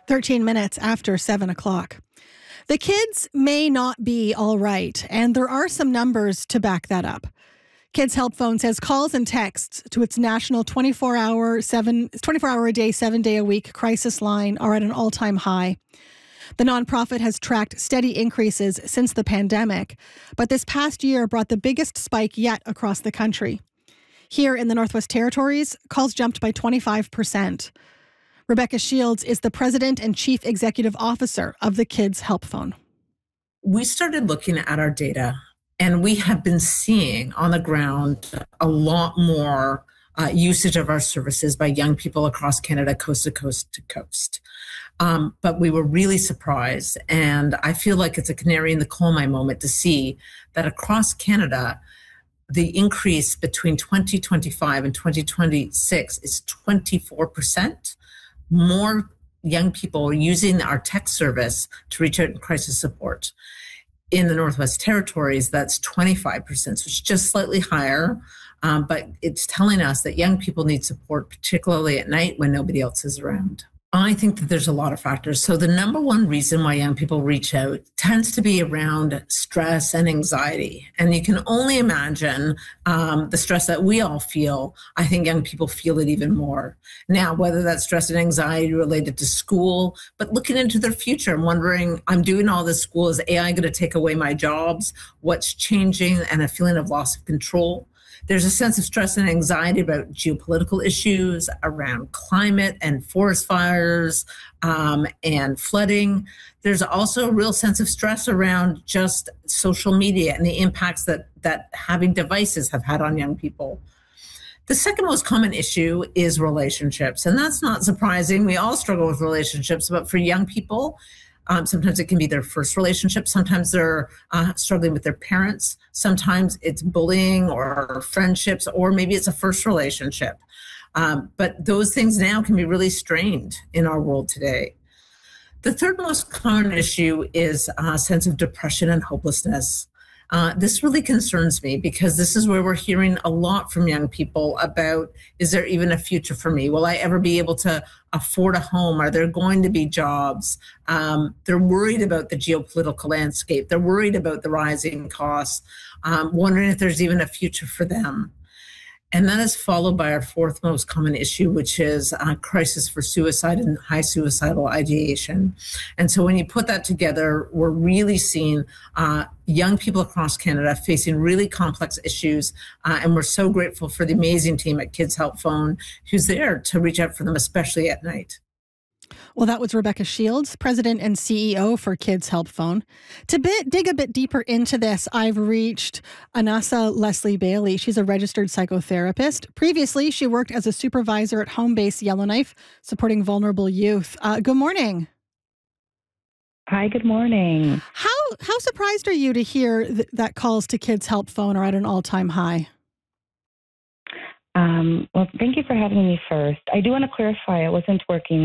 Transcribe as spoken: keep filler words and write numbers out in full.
thirteen minutes after seven o'clock. The kids may not be all right, and there are some numbers to back that up. Kids Help Phone says calls and texts to its national twenty-four hour, seven, twenty-four hour a day, seven day a week crisis line are at an all-time high. The nonprofit has tracked steady increases since the pandemic, but this past year brought the biggest spike yet across the country. Here in the Northwest Territories, calls jumped by twenty-five percent. Rebecca Shields is the president and chief executive officer of the Kids Help Phone. We started looking at our data, and we have been seeing on the ground a lot more uh, usage of our services by young people across Canada, coast to coast to coast. Um, but we were really surprised, and I feel like it's a canary in the coal mine moment to see that across Canada, the increase between twenty twenty-five and twenty twenty-six is twenty-four percent. More young people are using our text service to reach out in crisis support. In the Northwest Territories, that's twenty-five percent, so it's just slightly higher, um, but it's telling us that young people need support, particularly at night when nobody else is around. I think that there's a lot of factors. So the number one reason why young people reach out tends to be around stress and anxiety. And you can only imagine um, the stress that we all feel. I think young people feel it even more. Now, whether that's stress and anxiety related to school, but looking into their future and wondering, I'm doing all this school, is A I going to take away my jobs? What's changing? And a feeling of loss of control. There's a sense of stress and anxiety about geopolitical issues, around climate and forest fires, um, and flooding. There's also a real sense of stress around just social media and the impacts that, that having devices have had on young people. The second most common issue is relationships, and that's not surprising. We all struggle with relationships, but for young people, Um, sometimes it can be their first relationship. Sometimes they're uh, struggling with their parents. Sometimes it's bullying or friendships, or maybe it's a first relationship. Um, but those things now can be really strained in our world today. The third most common issue is a sense of depression and hopelessness. Uh, this really concerns me because this is where we're hearing a lot from young people about, is there even a future for me? Will I ever be able to afford a home? Are there going to be jobs? Um, they're worried about the geopolitical landscape. They're worried about the rising costs, um, wondering if there's even a future for them. And that is followed by our fourth most common issue, which is uh, crisis for suicide and high suicidal ideation. And so when you put that together, we're really seeing uh, young people across Canada facing really complex issues. Uh, and we're so grateful for the amazing team at Kids Help Phone who's there to reach out for them, especially at night. Well, that was Rebecca Shields, President and C E O for Kids Help Phone. To bit, dig a bit deeper into this, I've reached Anasa Leslie Bailey. She's a registered psychotherapist. Previously, she worked as a supervisor at Home Base Yellowknife, supporting vulnerable youth. Uh, good morning. Hi, good morning. How how surprised are you to hear th- that calls to Kids Help Phone are at an all-time high? Um, well, thank you for having me first. I do want to clarify I wasn't working